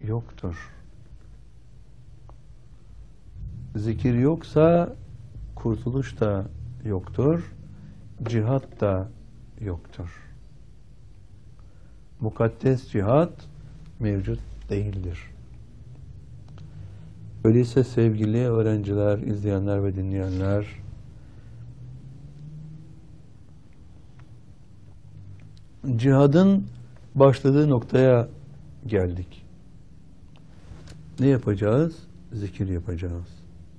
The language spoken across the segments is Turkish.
yoktur. Zikir yoksa kurtuluş da yoktur, cihat da yoktur. Mukaddes cihat mevcut değildir. Öyleyse sevgili öğrenciler, izleyenler ve dinleyenler, cihadın başladığı noktaya geldik. Ne yapacağız? Zikir yapacağız.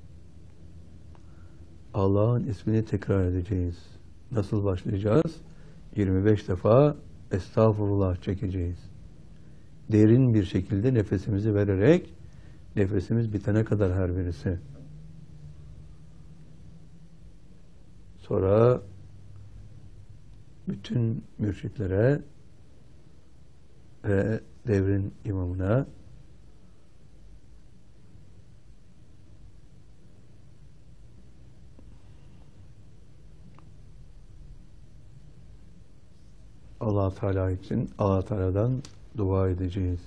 Allah'ın ismini tekrar edeceğiz. Nasıl başlayacağız? 25 defa estağfurullah çekeceğiz. Derin bir şekilde nefesimizi vererek, nefesimiz bitene kadar her birisi. Sonra bütün mürşitlere ve devrin imamına Allah Teala için Allah Teala'dan dua edeceğiz.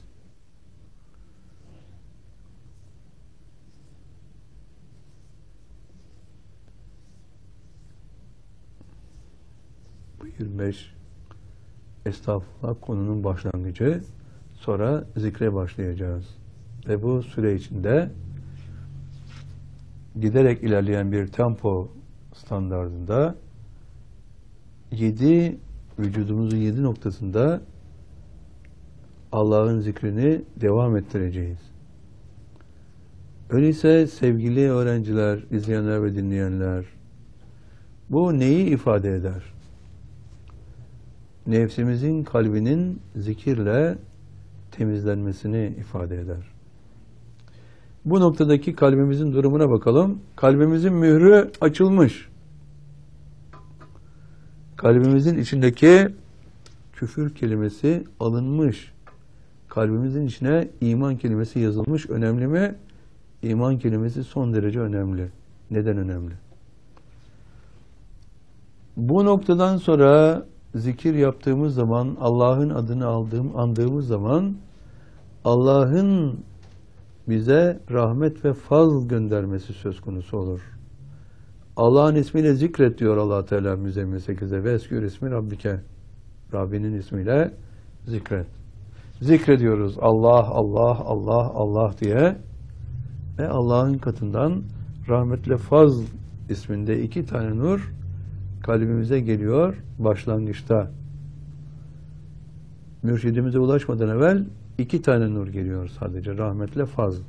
Bu 25 estağfurullah konunun başlangıcı, sonra zikre başlayacağız. Ve bu süre içinde giderek ilerleyen bir tempo standardında vücudumuzun 7 noktasında Allah'ın zikrini devam ettireceğiz. Öyleyse sevgili öğrenciler, izleyenler ve dinleyenler, bu neyi ifade eder? Nefsimizin, kalbinin zikirle temizlenmesini ifade eder. Bu noktadaki kalbimizin durumuna bakalım. Kalbimizin mührü açılmış. Kalbimizin içindeki küfür kelimesi alınmış. Kalbimizin içine iman kelimesi yazılmış. Önemli mi? İman kelimesi son derece önemli. Neden önemli? Bu noktadan sonra zikir yaptığımız zaman, Allah'ın adını andığımız zaman Allah'ın bize rahmet ve fazl göndermesi söz konusu olur. Allah'ın ismiyle zikret diyor Allah Teala Müzzemmil 8'de. Veskür ismi Rabbike. Rabbinin ismiyle zikret. Zikrediyoruz Allah, Allah, Allah, Allah diye. Ve Allah'ın katından rahmetle fazl isminde 2 tane nur kalbimize geliyor başlangıçta. Mürşidimize ulaşmadan evvel 2 tane nur geliyor sadece, rahmetle fazl.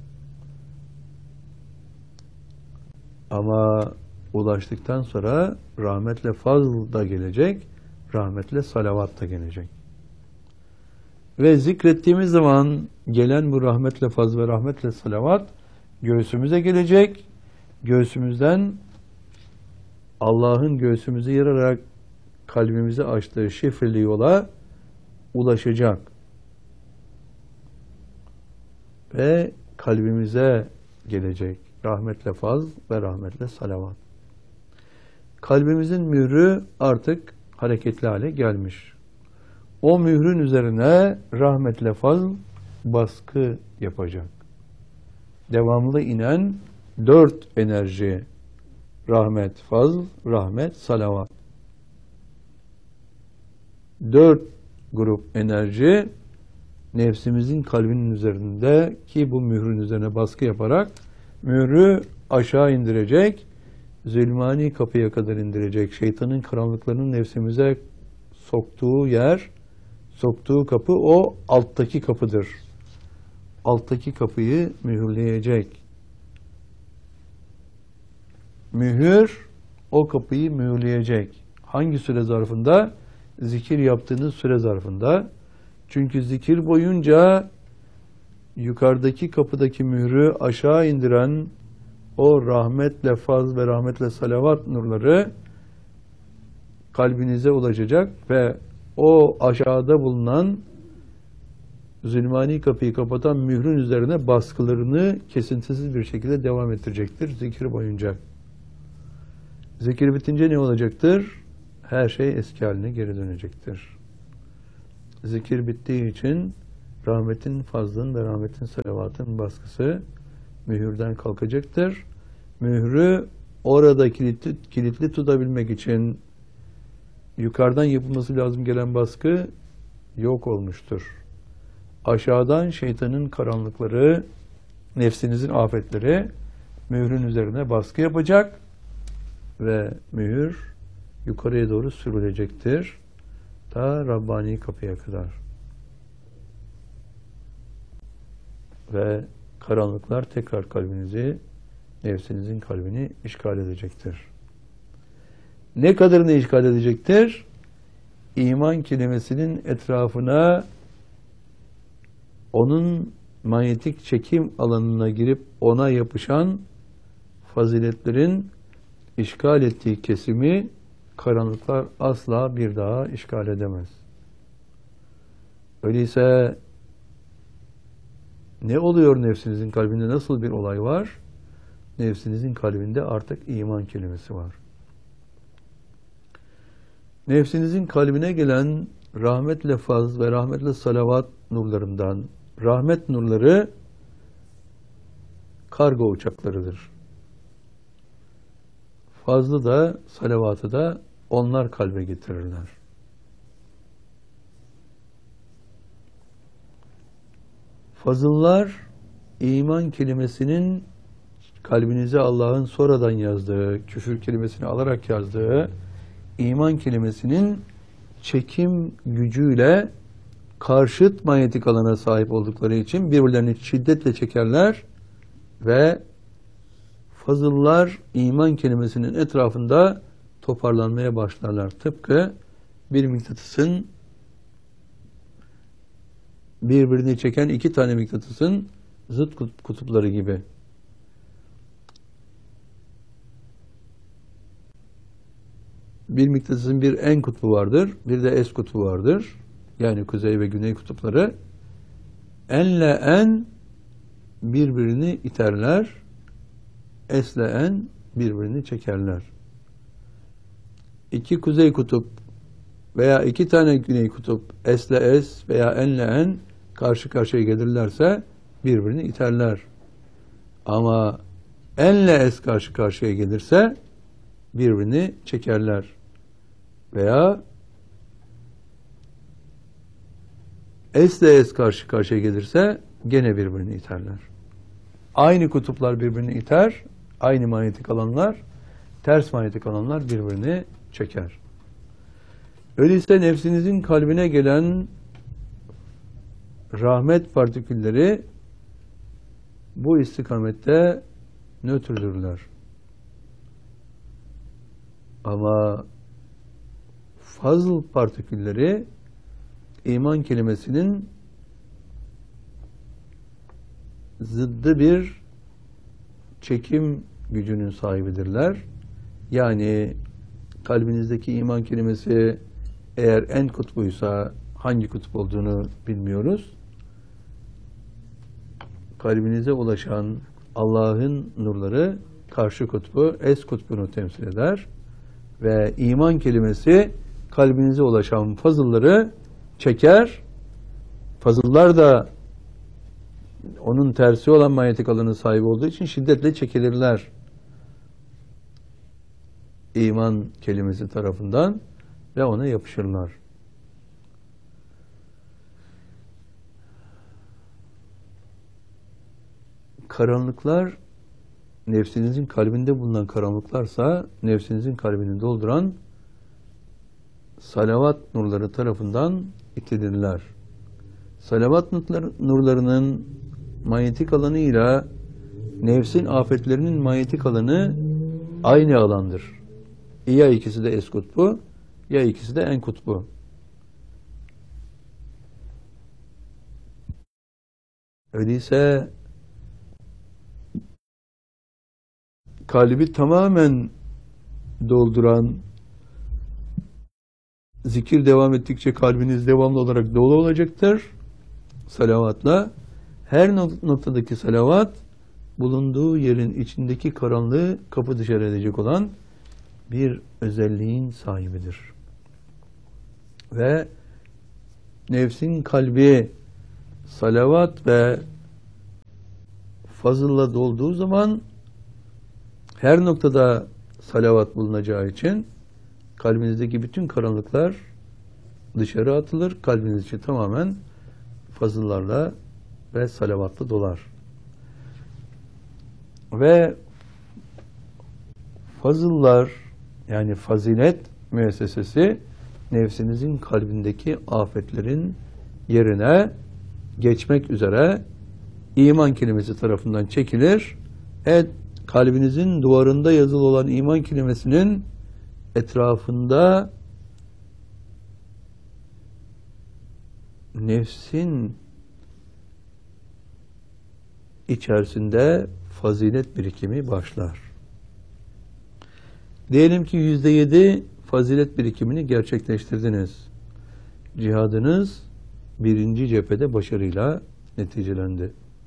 Ama ulaştıktan sonra rahmetle fazl da gelecek, rahmetle salavat da gelecek. Ve zikrettiğimiz zaman gelen bu rahmetle fazl ve rahmetle salavat göğsümüze gelecek. Göğsümüzden Allah'ın göğsümüzü yararak kalbimizi açtığı şifreli yola ulaşacak. Ve kalbimize gelecek rahmetle fazl ve rahmetle salavat. Kalbimizin mührü artık hareketli hale gelmiş. O mührün üzerine rahmetle fazl baskı yapacak. Devamlı inen 4 enerji: rahmet, fazl, rahmet, salavat. 4 grup enerji nefsimizin kalbinin üzerinde ki bu mührün üzerine baskı yaparak mührü aşağı indirecek, zulmani kapıya kadar indirecek. Şeytanın karanlıklarının nefsimize soktuğu yer, soktuğu kapı o alttaki kapıdır. Alttaki kapıyı mühürleyecek. Mühür o kapıyı mühürleyecek. Hangi süre zarfında? Zikir yaptığınız süre zarfında. Çünkü zikir boyunca yukarıdaki kapıdaki mührü aşağı indiren o rahmetle fazl ve rahmetle salavat nurları kalbinize ulaşacak ve o aşağıda bulunan zulmani kapıyı kapatan mührün üzerine baskılarını kesintisiz bir şekilde devam ettirecektir zikir boyunca. Zikir bitince ne olacaktır? Her şey eski haline geri dönecektir. Zikir bittiği için rahmetin, fazlın ve rahmetin, salavatın baskısı mühürden kalkacaktır. Mührü orada kilitli tutabilmek için yukarıdan yapılması lazım gelen baskı yok olmuştur. Aşağıdan şeytanın karanlıkları, nefsinizin afetleri mührün üzerine baskı yapacak ve mühür yukarıya doğru sürülecektir. Ta Rabbani kapıya kadar. Ve karanlıklar tekrar kalbinizi, nefsinizin kalbini işgal edecektir. Ne kadarını işgal edecektir? İman kelimesinin etrafına, onun manyetik çekim alanına girip ona yapışan faziletlerin işgal ettiği kesimi karanlıklar asla bir daha işgal edemez. Öyleyse ne oluyor nefsinizin kalbinde? Nasıl bir olay var? Nefsinizin kalbinde artık iman kelimesi var. Nefsinizin kalbine gelen rahmetle faz ve rahmetle salavat nurlarından, rahmet nurları kargo uçaklarıdır. Fazlı da, salavatı da onlar kalbe getirirler. Fazıllar, iman kelimesinin kalbinize Allah'ın sonradan yazdığı, küfür kelimesini alarak yazdığı, iman kelimesinin çekim gücüyle karşıt manyetik alana sahip oldukları için birbirlerini şiddetle çekerler ve fazıllar iman kelimesinin etrafında toparlanmaya başlarlar. Tıpkı bir mıknatısın birbirini çeken iki tane mıknatısın zıt kutupları gibi. Bir mıknatısın bir en kutbu vardır, bir de es kutbu vardır. Yani kuzey ve güney kutupları. Enle en birbirini iterler, esle en birbirini çekerler. İki kuzey kutup veya iki tane güney kutup esle es veya enle en karşı karşıya gelirlerse birbirini iterler. Ama enle es karşı karşıya gelirse birbirini çekerler. Veya esle es karşı karşıya gelirse gene birbirini iterler. Aynı kutuplar birbirini iter, aynı manyetik alanlar, ters manyetik alanlar birbirini çeker. Öyleyse nefsinizin kalbine gelen rahmet partikülleri bu istikamette nötrdürler. Ama fazl partikülleri iman kelimesinin zıddı bir çekim gücünün sahibidirler. Yani kalbinizdeki iman kelimesi eğer en kutbuysa hangi kutup olduğunu bilmiyoruz. Kalbinize ulaşan Allah'ın nurları karşı kutbu, es kutbunu temsil eder. Ve iman kelimesi kalbinize ulaşan fazılları çeker. Fazıllar da onun tersi olan manyetik alanın sahibi olduğu için şiddetle çekilirler. İman kelimesi tarafından ve ona yapışırlar. Karanlıklar, nefsinizin kalbinde bulunan karanlıklarsa, nefsinizin kalbini dolduran salavat nurları tarafından itilirler. Salavat nurlarının manyetik alanıyla nefsin afetlerinin manyetik alanı aynı alandır. Ya ikisi de es kutbu, ya ikisi de en kutbu. Öyleyse kalbi tamamen dolduran, zikir devam ettikçe kalbiniz devamlı olarak dolu olacaktır. Salavatla. Her noktadaki salavat, bulunduğu yerin içindeki karanlığı kapı dışarı edecek olan bir özelliğin sahibidir. Ve nefsin kalbi salavat ve fazılla dolduğu zaman her noktada salavat bulunacağı için kalbinizdeki bütün karanlıklar dışarı atılır. Kalbiniz içi tamamen fazıllarla ve salavatla dolar. Ve fazıllar, yani fazilet müessesesi nefsinizin kalbindeki afetlerin yerine geçmek üzere iman kelimesi tarafından çekilir. Evet, kalbinizin duvarında yazılı olan iman kelimesinin etrafında nefsin içerisinde fazilet birikimi başlar. Diyelim ki %7 fazilet birikimini gerçekleştirdiniz. Cihadınız birinci cephede başarıyla neticelendi.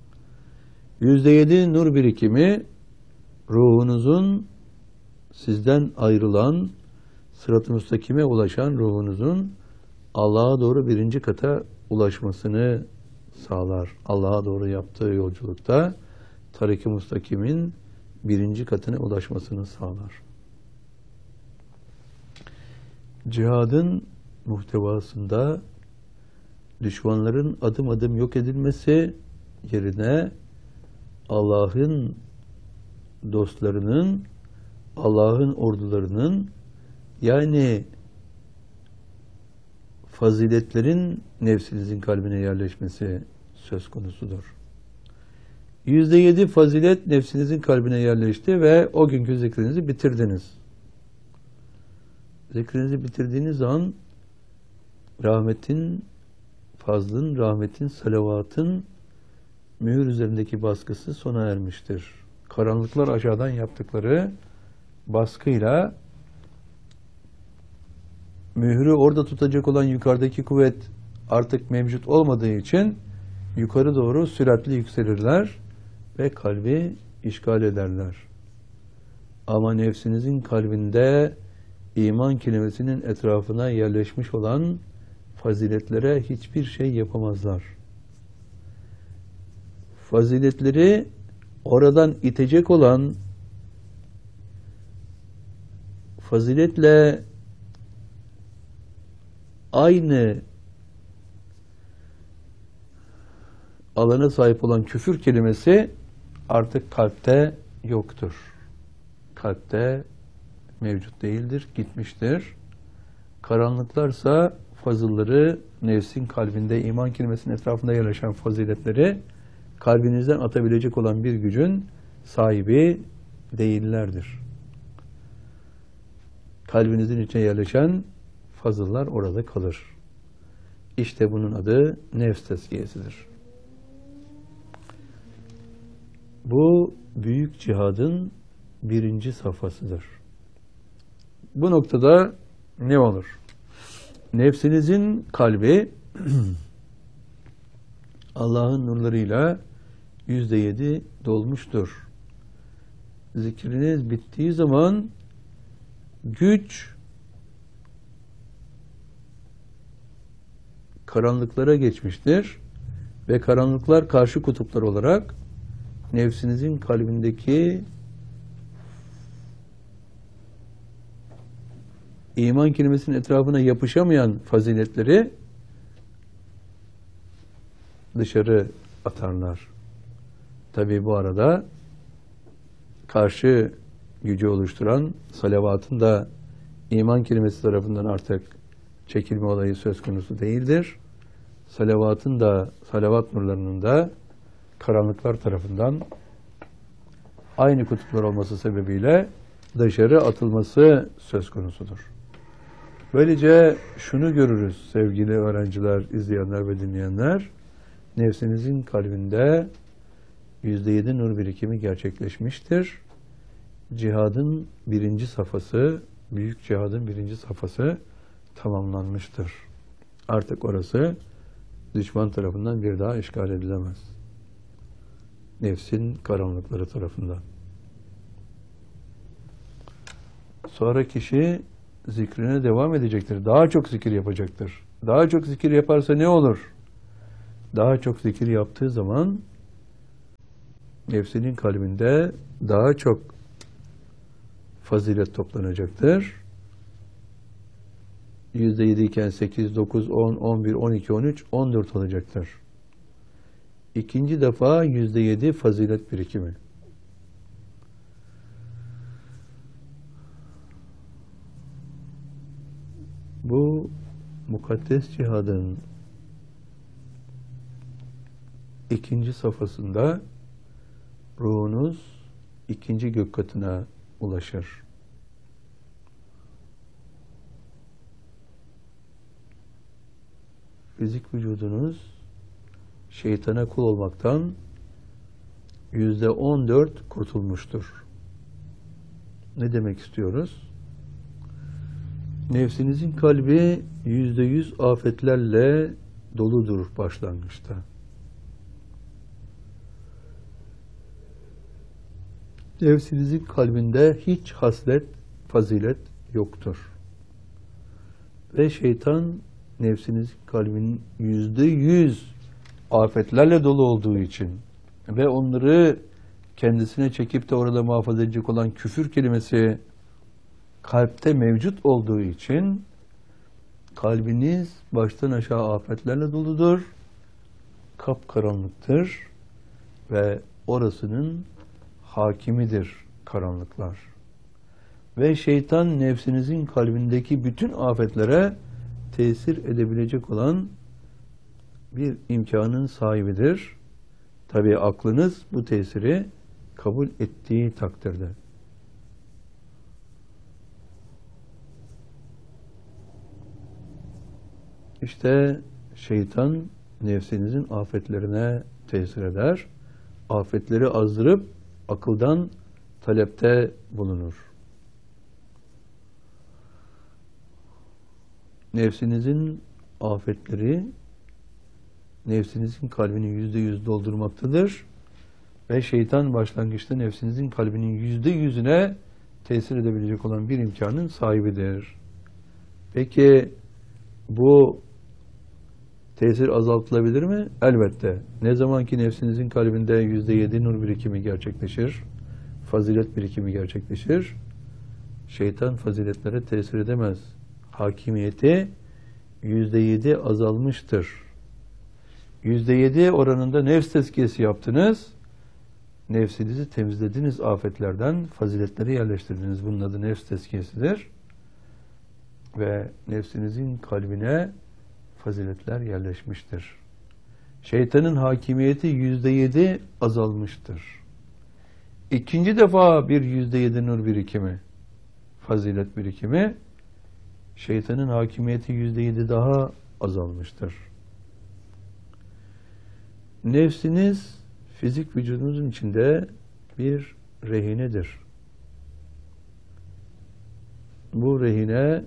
%7 nur birikimi ruhunuzun sizden ayrılan, sırat-ı müstakime ulaşan ruhunuzun Allah'a doğru birinci kata ulaşmasını sağlar. Allah'a doğru yaptığı yolculukta tarik-i müstakimin birinci katına ulaşmasını sağlar. Cihadın muhtevasında düşmanların adım adım yok edilmesi yerine Allah'ın dostlarının, Allah'ın ordularının, yani faziletlerin nefsinizin kalbine yerleşmesi söz konusudur. %7 fazilet nefsinizin kalbine yerleşti ve o günkü zikrinizi bitirdiniz. Zikrinizi bitirdiğiniz an rahmetin, fazlın, rahmetin, salavatın mühür üzerindeki baskısı sona ermiştir. Karanlıklar aşağıdan yaptıkları baskıyla mührü orada tutacak olan yukarıdaki kuvvet artık mevcut olmadığı için yukarı doğru süratli yükselirler ve kalbi işgal ederler. Ama nefsinizin kalbinde iman kelimesinin etrafına yerleşmiş olan faziletlere hiçbir şey yapamazlar. Faziletleri oradan itecek olan, faziletle aynı alana sahip olan küfür kelimesi artık kalpte yoktur. Kalpte mevcut değildir, gitmiştir. Karanlıklarsa fazılları, nefsin kalbinde iman kelimesinin etrafında yerleşen faziletleri kalbinizden atabilecek olan bir gücün sahibi değillerdir. Kalbinizin içine yerleşen fazıllar orada kalır. İşte bunun adı nefs tezkiyesidir. Bu büyük cihadın birinci safhasıdır. Bu noktada ne olur? Nefsinizin kalbi Allah'ın nurlarıyla %7 dolmuştur. Zikriniz bittiği zaman güç karanlıklara geçmiştir ve karanlıklar karşı kutuplar olarak nefsinizin kalbindeki iman kelimesinin etrafına yapışamayan faziletleri dışarı atarlar. Tabii bu arada karşı gücü oluşturan salavatın da iman kelimesi tarafından artık çekilme olayı söz konusu değildir. Salavatın da, salavat nurlarının da karanlıklar tarafından aynı kutuplar olması sebebiyle dışarı atılması söz konusudur. Böylece şunu görürüz sevgili öğrenciler, izleyenler ve dinleyenler. Nefsinizin kalbinde %7 nur birikimi gerçekleşmiştir. Cihadın birinci safhası, büyük cihadın birinci safhası tamamlanmıştır. Artık orası düşman tarafından bir daha işgal edilemez. Nefsin karanlıkları tarafından. Sonra kişi zikrine devam edecektir. Daha çok zikir yapacaktır. Daha çok zikir yaparsa ne olur? daha çok zikir yaptığı zaman nefsinin kalbinde daha çok fazilet toplanacaktır. %7 iken 8, 9, 10, 11, 12, 13, 14 olacaktır. İkinci defa %7 fazilet birikimi. Bu mukaddes cihadın ikinci safhasında ruhunuz ikinci gök katına ulaşır. Fizik vücudunuz şeytana kul olmaktan %14 kurtulmuştur. Ne demek istiyoruz? Nefsinizin kalbi %100 afetlerle doludur başlangıçta. Nefsinizin kalbinde hiç haslet, fazilet yoktur. Ve şeytan nefsinizin kalbinin %100 afetlerle dolu olduğu için ve onları kendisine çekip de orada muhafaza edecek olan küfür kelimesi kalpte mevcut olduğu için kalbiniz baştan aşağı afetlerle doludur, kapkaranlıktır ve orasının hakimidir karanlıklar. Ve şeytan nefsinizin kalbindeki bütün afetlere tesir edebilecek olan bir imkanın sahibidir. Tabii aklınız bu tesiri kabul ettiği takdirde. İşte şeytan nefsinizin afetlerine tesir eder. Afetleri azdırıp akıldan talepte bulunur. Nefsinizin afetleri nefsinizin kalbini %100 doldurmaktadır. Ve şeytan başlangıçta nefsinizin kalbinin %100'üne tesir edebilecek olan bir imkanın sahibidir. Peki bu tesir azaltılabilir mi? Elbette. Ne zaman ki nefsinizin kalbinde %7 nur birikimi gerçekleşir, fazilet birikimi gerçekleşir, şeytan faziletlere tesir edemez. Hakimiyeti %7 azalmıştır. %7 oranında nefs tezkiyesi yaptınız, nefsinizi temizlediniz afetlerden, faziletleri yerleştirdiniz. Bunun adı nefs tezkiyesidir. Ve nefsinizin kalbine faziletler yerleşmiştir. Şeytanın hakimiyeti %7 azalmıştır. İkinci defa bir %7 nur birikimi, fazilet birikimi, şeytanın hakimiyeti %7 daha azalmıştır. Nefsiniz fizik vücudunuzun içinde bir rehinedir. Bu rehine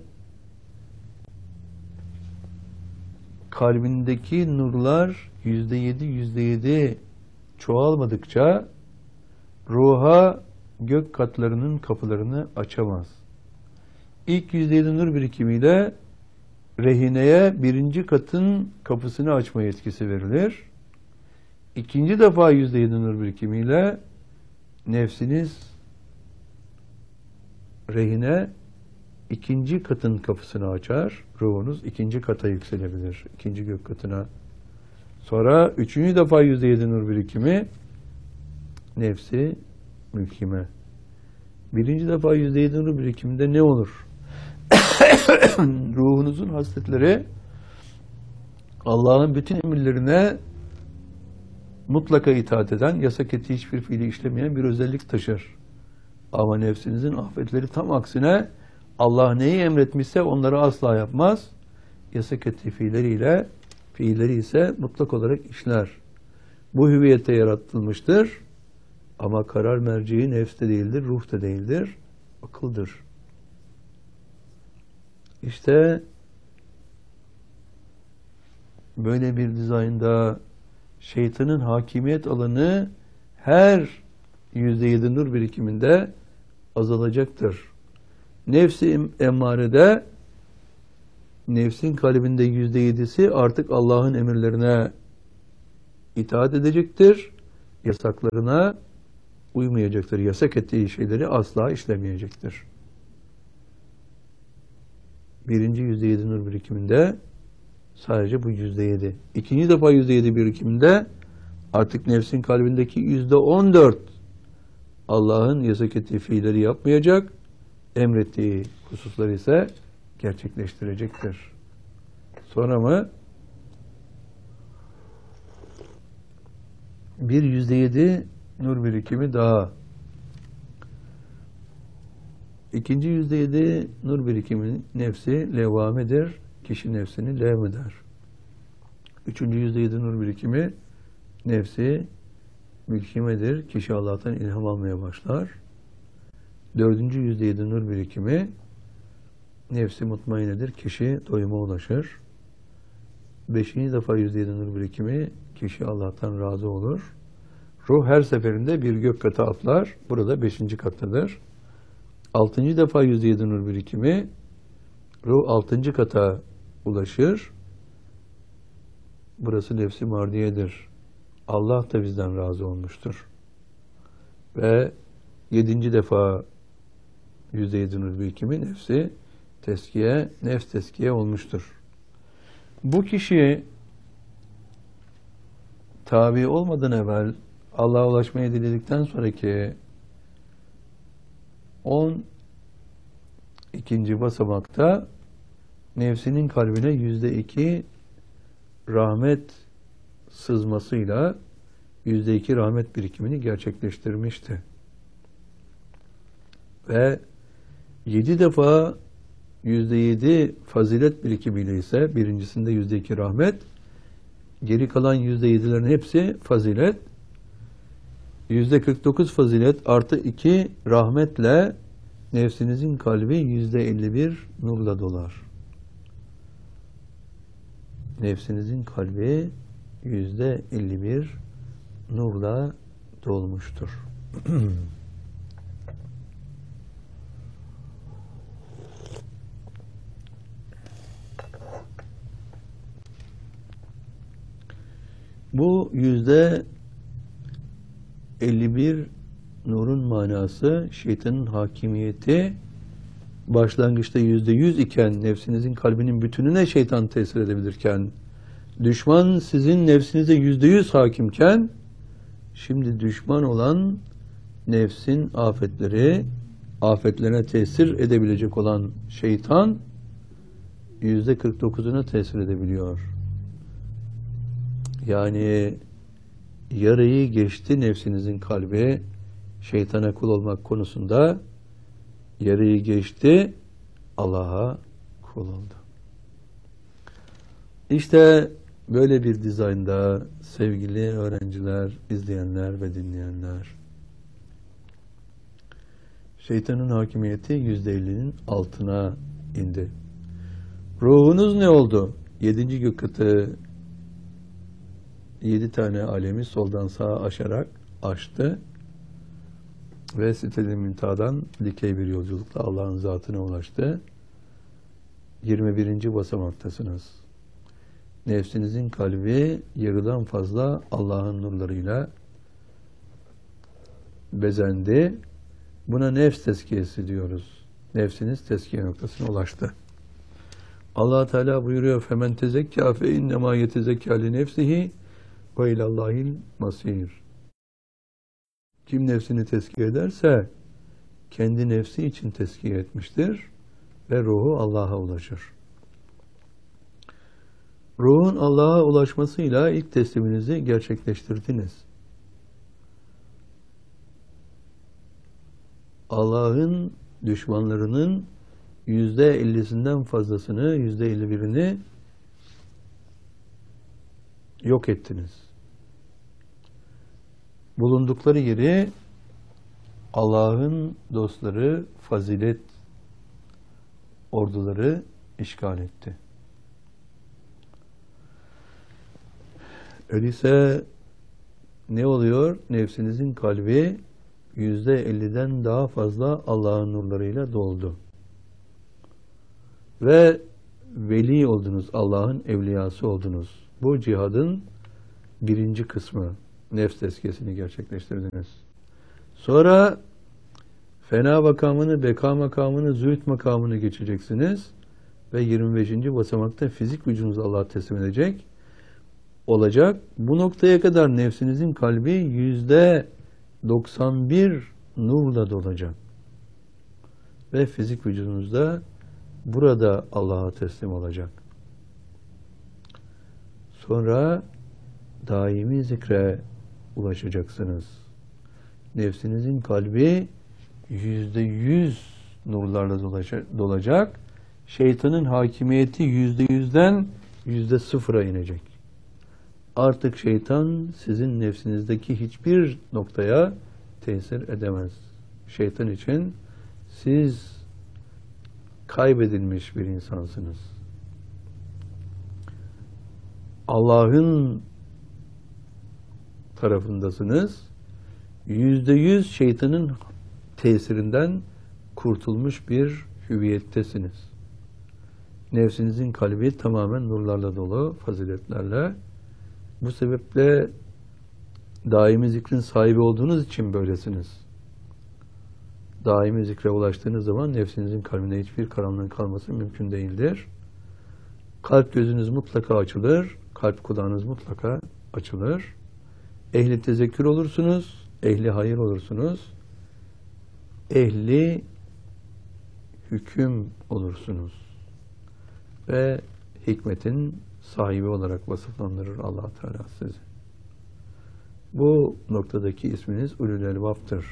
kalbindeki nurlar %7 çoğalmadıkça ruha gök katlarının kapılarını açamaz. İlk %7 nur birikimiyle rehineye birinci katın kapısını açma yetkisi verilir. İkinci defa %7 nur birikimiyle nefsiniz rehine ikinci katın kapısını açar. Ruhunuz ikinci kata yükselebilir. İkinci gök katına. Sonra üçüncü defa %7 nur birikimi nefsi mülkime. Birinci defa %7 nur birikiminde ne olur? Ruhunuzun hasletleri Allah'ın bütün emirlerine mutlaka itaat eden, yasak ettiği hiçbir fiili işlemeyen bir özellik taşır. Ama nefsinizin afetleri tam aksine Allah neyi emretmişse onları asla yapmaz. Yasak ettiği fiilleri ise mutlak olarak işler. Bu hüviyette yaratılmıştır. Ama karar merceği nefs de değildir, ruh da değildir, akıldır. İşte böyle bir dizaynda şeytanın hakimiyet alanı her %7 nur birikiminde azalacaktır. Nefsi emmarede nefsin kalbinde %7'si artık Allah'ın emirlerine itaat edecektir. Yasaklarına uymayacaktır. Yasak ettiği şeyleri asla işlemeyecektir. Birinci %7 nur birikiminde sadece bu %7. İkinci defa %7 birikiminde artık nefsin kalbindeki %14 Allah'ın yasak ettiği fiilleri yapmayacak, emrettiği hususları ise gerçekleştirecektir. Sonra mı? Bir %7 nur birikimi daha. İkinci %7 nur birikimi nefsi levamedir. Kişi nefsini levm eder. Üçüncü %7 nur birikimi nefsi mülkimedir. Kişi Allah'tan ilham almaya başlar. Dördüncü %7 nur birikimi nefsi mutmainedir. Kişi doyuma ulaşır. Beşinci defa %7 nur birikimi kişi Allah'tan razı olur. Ruh her seferinde bir gök katı atlar. Burada 5. kattadır. 6. defa %7 nur birikimi ruh 6. kata ulaşır. Burası nefsi mardiyedir. Allah da bizden razı olmuştur. Ve 7. defa %7 nur birikimi nefsi teskiye, nefs teskiye olmuştur. Bu kişi tabi olmadan evvel Allah'a ulaşmayı diledikten sonraki 12. basamakta nefsinin kalbine %2 rahmet sızmasıyla %2 rahmet birikimini gerçekleştirmişti. Ve 7 defa %7 fazilet birikimiyle ise birincisinde %2 rahmet, geri kalan %7'lerin hepsi fazilet, %49 fazilet artı 2 rahmetle nefsinizin kalbi %51 nurla dolar. Nefsinizin kalbi %51 nurla dolmuştur. Bu %51 nurun manası şeytanın hakimiyeti başlangıçta %100 iken nefsinizin kalbinin bütününe şeytan tesir edebilirken düşman sizin nefsinize %100 hakimken şimdi düşman olan nefsin afetlerine tesir edebilecek olan şeytan %49'una tesir edebiliyor. Yani yarayı geçti nefsinizin kalbi şeytana kul olmak konusunda, yarayı geçti Allah'a kul oldu. İşte böyle bir dizaynda sevgili öğrenciler, izleyenler ve dinleyenler, şeytanın hakimiyeti %50'nin altına indi. Ruhunuz ne oldu? 7. gök katı 7 tane alemi soldan sağa aşarak aştı ve Sidratul Münteha'dan dikey bir yolculukla Allah'ın zatına ulaştı. 21. basamaktasınız. Nefsinizin kalbi yarıdan fazla Allah'ın nurlarıyla bezendi. Buna nefs tezkiyesi diyoruz. Nefsiniz tezkiye noktasına ulaştı. Allah Teala buyuruyor: "Femen tezekka fe innema yetezekka li nefsihi ve ilallahil masir." Kim nefsini tezkiye ederse kendi nefsi için tezkiye etmiştir ve ruhu Allah'a ulaşır. Ruhun Allah'a ulaşmasıyla ilk tesliminizi gerçekleştirdiniz. Allah'ın düşmanlarının %50'sinden fazlasını, %51'ini yok ettiniz. Bulundukları yeri Allah'ın dostları, fazilet orduları işgal etti. Öyleyse ne oluyor? Nefsinizin kalbi %50'den daha fazla Allah'ın nurlarıyla doldu. Ve veli oldunuz, Allah'ın evliyası oldunuz. Bu cihadın birinci kısmı nefs tezkiyesini gerçekleştirdiniz. Sonra fena makamını, beka makamını, zühd makamını geçeceksiniz ve 25. basamakta fizik vücudunuzu Allah'a teslim edecek olacak. Bu noktaya kadar nefsinizin kalbi %91 nurla dolacak. Ve fizik vücudunuzda burada Allah'a teslim olacak. Sonra daimi zikre ulaşacaksınız. Nefsinizin kalbi %100 nurlarla dolacak. Şeytanın hakimiyeti %100'den %0'a inecek. Artık şeytan sizin nefsinizdeki hiçbir noktaya tesir edemez. Şeytan için siz kaybedilmiş bir insansınız. Allah'ın tarafındasınız. %100 şeytanın tesirinden kurtulmuş bir hüviyettesiniz. Nefsinizin kalbi tamamen nurlarla dolu, faziletlerle. Bu sebeple daimi zikrin sahibi olduğunuz için böylesiniz. Daimi zikre ulaştığınız zaman nefsinizin kalbinde hiçbir karanlığın kalması mümkün değildir. Kalp gözünüz mutlaka açılır, kalp kulağınız mutlaka açılır. Ehli tezekkür olursunuz, ehli hayır olursunuz, ehli hüküm olursunuz ve hikmetin sahibi olarak vasıflandırır Allah Teala sizi. Bu noktadaki isminiz Ulul Elbab'tır.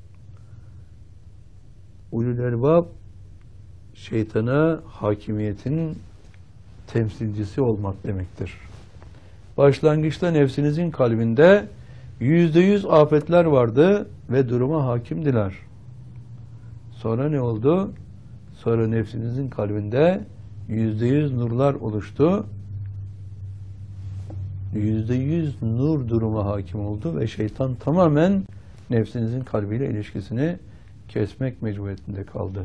Ulul Elbab, şeytana hakimiyetin temsilcisi olmak demektir. Başlangıçta nefsinizin kalbinde %100 afetler vardı ve duruma hakimdiler. Sonra ne oldu? Sonra nefsinizin kalbinde %100 nurlar oluştu. %100 nur duruma hakim oldu ve şeytan tamamen nefsinizin kalbiyle ilişkisini kesmek mecburiyetinde kaldı.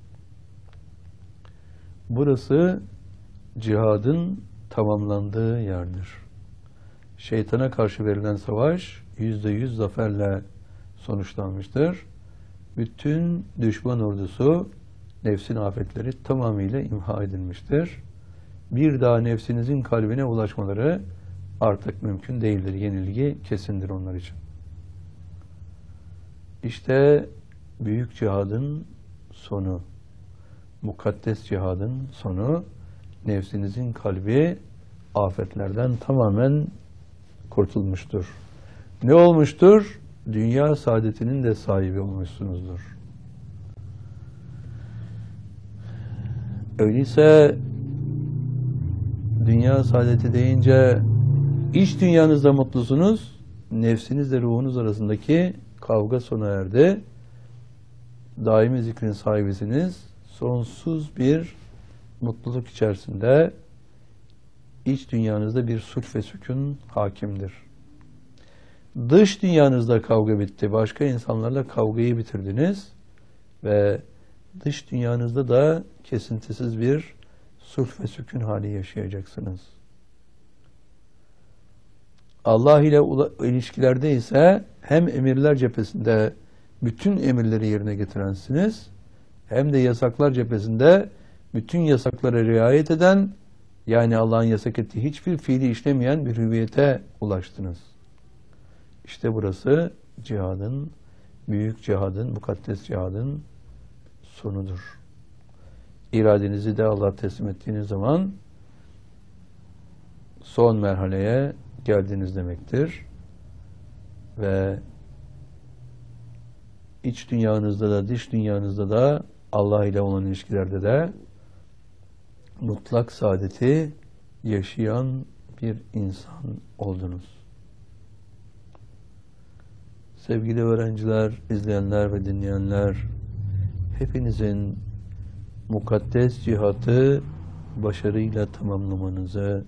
Burası cihadın tamamlandığı yerdir. Şeytana karşı verilen savaş %100 zaferle sonuçlanmıştır. Bütün düşman ordusu, nefsin afetleri tamamıyla imha edilmiştir. Bir daha nefsinizin kalbine ulaşmaları artık mümkün değildir. Yenilgi kesindir onlar için. İşte büyük cihadın sonu, mukaddes cihadın sonu, nefsinizin kalbi afetlerden tamamen kurtulmuştur. Ne olmuştur? Dünya saadetinin de sahibi olmuşsunuzdur. Öyleyse dünya saadeti deyince iç dünyanızda mutlusunuz, nefsinizle ruhunuz arasındaki kavga sona erdi. Daimi zikrin sahibisiniz, sonsuz bir mutluluk içerisinde iç dünyanızda bir sulh ve sükun hakimdir. Dış dünyanızda kavga bitti. Başka insanlarla kavgayı bitirdiniz ve dış dünyanızda da kesintisiz bir sulh ve sükun hali yaşayacaksınız. Allah ile ilişkilerde ise hem emirler cephesinde bütün emirleri yerine getirensiniz, hem de yasaklar cephesinde bütün yasaklara riayet eden, yani Allah'ın yasak ettiği hiçbir fiili işlemeyen bir hüviyete ulaştınız. İşte burası cihadın, büyük cihadın, mukaddes cihadın sonudur. İradenizi de Allah'a teslim ettiğiniz zaman son merhaleye geldiniz demektir. Ve iç dünyanızda da dış dünyanızda da Allah ile olan ilişkilerde de mutlak saadeti yaşayan bir insan oldunuz. Sevgili öğrenciler, izleyenler ve dinleyenler, hepinizin mukaddes cihatı başarıyla tamamlamanızı,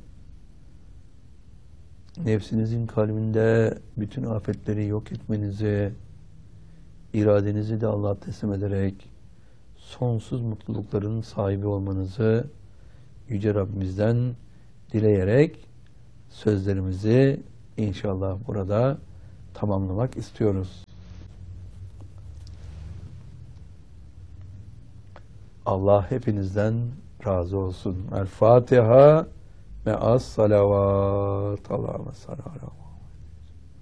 nefsinizin kalbinde bütün afetleri yok etmenizi, iradenizi de Allah'a teslim ederek sonsuz mutlulukların sahibi olmanızı Yüce Rabbimizden dileyerek sözlerimizi inşallah burada tamamlamak istiyoruz. Allah hepinizden razı olsun. El Fatiha me'as salavat. Allahümme salli ala